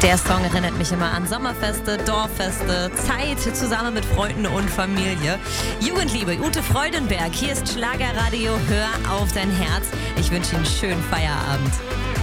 Der Song erinnert mich immer an Sommerfeste, Dorffeste, Zeit zusammen mit Freunden und Familie. Jugendliebe, Ute Freudenberg, hier ist Schlagerradio, hör auf dein Herz. Ich wünsche Ihnen einen schönen Feierabend.